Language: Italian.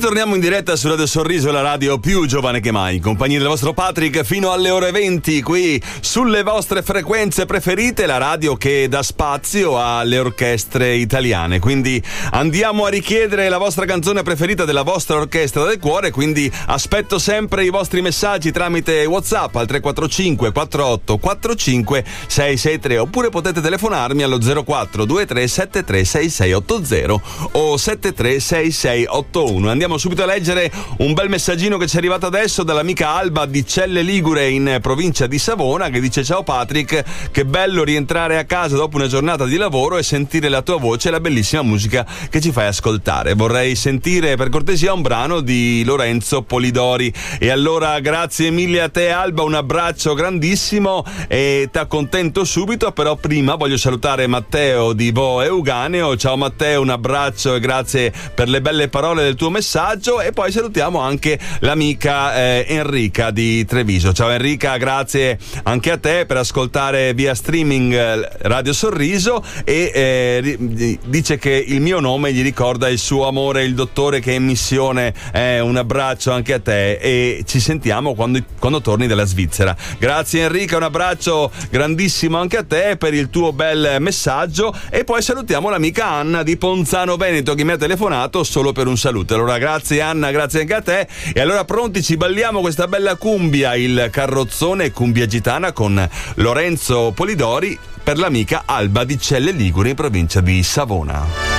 Ritorniamo in diretta su Radio Sorriso, la radio più giovane che mai, in compagnia del vostro Patrick fino alle ore 20 qui sulle vostre frequenze preferite, la radio che dà spazio alle orchestre italiane. Quindi andiamo a richiedere la vostra canzone preferita della vostra orchestra del cuore, quindi aspetto sempre i vostri messaggi tramite WhatsApp al 345 48 45 663, oppure potete telefonarmi allo 04 23 73 6680 o 73 6681. Andiamo subito a leggere un bel messaggino che ci è arrivato adesso dall'amica Alba di Celle Ligure in provincia di Savona, che dice: ciao Patrick, che bello rientrare a casa dopo una giornata di lavoro e sentire la tua voce e la bellissima musica che ci fai ascoltare. Vorrei sentire per cortesia un brano di Lorenzo Polidori. E allora grazie mille a te Alba, un abbraccio grandissimo e t'accontento subito, però prima voglio salutare Matteo di Vo Euganeo. Ciao Matteo, un abbraccio e grazie per le belle parole del tuo messaggio. E poi salutiamo anche l'amica Enrica di Treviso. Ciao Enrica, grazie anche a te per ascoltare via streaming Radio Sorriso e dice che il mio nome gli ricorda il suo amore, il dottore che è in missione. Un abbraccio anche a te e ci sentiamo quando torni dalla Svizzera. Grazie Enrica, un abbraccio grandissimo anche a te per il tuo bel messaggio. E poi salutiamo l'amica Anna di Ponzano Veneto che mi ha telefonato solo per un saluto. Allora grazie Anna, grazie anche a te. E allora pronti, ci balliamo questa bella cumbia, il carrozzone cumbia gitana con Lorenzo Polidori per l'amica Alba di Celle Ligure in provincia di Savona.